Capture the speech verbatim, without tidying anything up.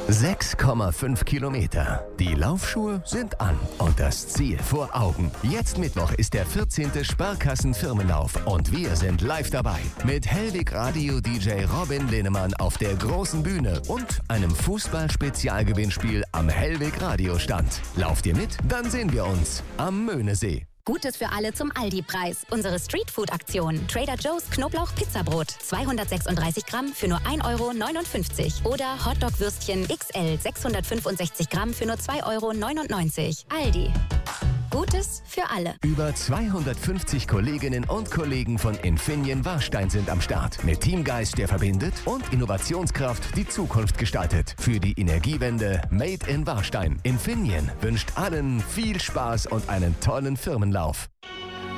sechs Komma fünf Kilometer. Die Laufschuhe sind an und das Ziel vor Augen. Jetzt Mittwoch ist der vierzehnte Sparkassen-Firmenlauf und wir sind live dabei. Mit Hellwig Radio-D J Robin Linnemann auf der großen Bühne und einem Fußball-Spezialgewinnspiel am Hellwig Radio-Stand. Lauft ihr mit? Dann sehen wir uns am Möhnesee. Gutes für alle zum Aldi-Preis. Unsere Streetfood-Aktion. Trader Joe's Knoblauch-Pizzabrot. zweihundertsechsunddreißig Gramm für nur ein Euro neunundfünfzig. Oder Hotdog-Würstchen X L sechshundertfünfundsechzig Gramm für nur zwei Euro neunundneunzig. Aldi. Gutes für alle. Über zweihundertfünfzig Kolleginnen und Kollegen von Infineon Warstein sind am Start. Mit Teamgeist, der verbindet, und Innovationskraft, die Zukunft gestaltet. Für die Energiewende Made in Warstein. Infineon wünscht allen viel Spaß und einen tollen Firmenlauf.